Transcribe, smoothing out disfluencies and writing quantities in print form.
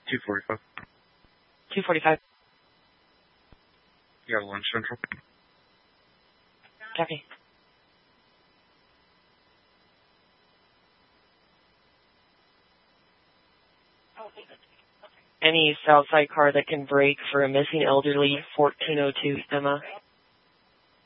245. 245. You got lunch central. Copy. Any Southside car that can brake for a missing elderly, 1402 Emma.